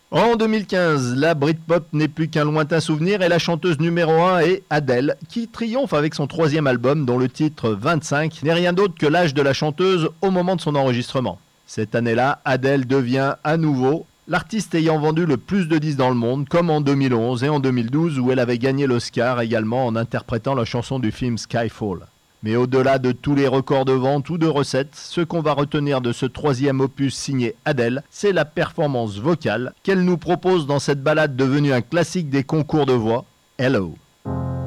En 2015, la Britpop n'est plus qu'un lointain souvenir et la chanteuse numéro 1 est Adele, qui triomphe avec son troisième album dont le titre 25 n'est rien d'autre que l'âge de la chanteuse au moment de son enregistrement. Cette année-là, Adele devient à nouveau l'artiste ayant vendu le plus de disques dans le monde, comme en 2011 et en 2012 où elle avait gagné l'Oscar également en interprétant la chanson du film Skyfall. Mais au-delà de tous les records de vente ou de recettes, ce qu'on va retenir de ce troisième opus signé Adele, c'est la performance vocale qu'elle nous propose dans cette ballade devenue un classique des concours de voix, Hello.